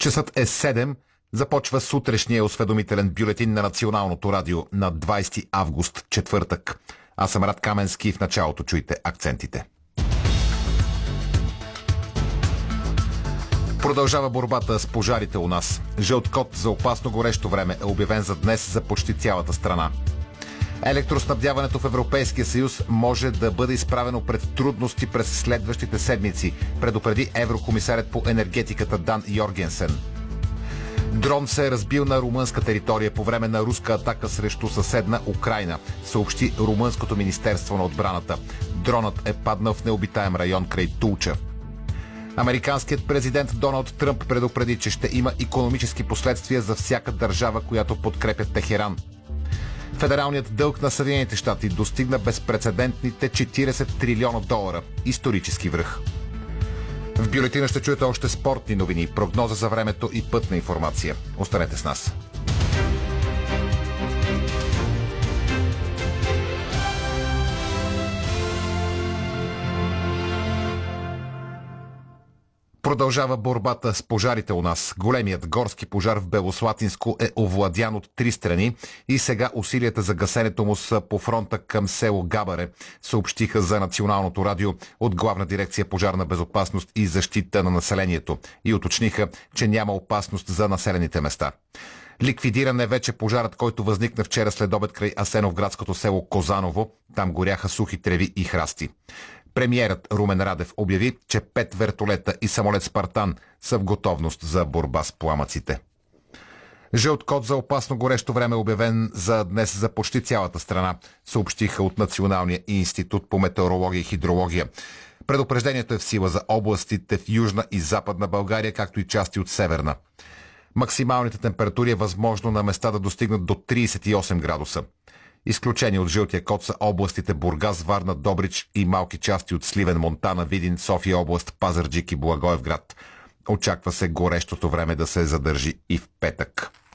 Часът е 7. Започва сутрешния осведомителен бюлетин на Националното радио на 20 август, четвъртък. Аз съм Рад Каменски и в началото чуйте акцентите. Продължава борбата с пожарите у нас. Жълт код за опасно горещо време е обявен за днес за почти цялата страна. Електроснабдяването в Европейския съюз може да бъде изправено пред трудности през следващите седмици, предупреди еврокомисарят по енергетиката Дан Йоргенсен. Дрон се е разбил на румънска територия по време на руска атака срещу съседна Украйна, съобщи Румънското министерство на отбраната. Дронът е паднал в необитаем район край Тулча. Американският президент Доналд Тръмп предупреди, че ще има икономически последствия за всяка държава, която подкрепя Техеран. Федералният дълг на Съединените щати достигна безпрецедентните 40 трилиона долара. Исторически връх. В бюлетина ще чуете още спортни новини, прогноза за времето и пътна информация. Останете с нас. Продължава борбата с пожарите у нас. Големият горски пожар в Белослатинско е овладян от 3 страни и сега усилията за гасенето му са по фронта към село Габаре, съобщиха за Националното радио от Главна дирекция пожарна безопасност и защита на населението и уточниха, че няма опасност за населените места. Ликвидиран е вече пожарът, който възникна вчера следобед край Асеновградското село Козаново. Там горяха сухи треви и храсти. Премиерът Румен Радев обяви, че 5 вертолета и самолет Спартан са в готовност за борба с пламъците. Жълт код за опасно горещо време е обявен за днес за почти цялата страна, съобщиха от Националния институт по метеорология и хидрология. Предупреждението е в сила за областите в Южна и Западна България, както и части от Северна. Максималните температури е възможно на места да достигнат до 38 градуса. Изключени от жълтия код са областите Бургас, Варна, Добрич и малки части от Сливен, Монтана, Видин, София област, Пазарджик и Благоевград. Очаква се горещото време да се задържи и в петък.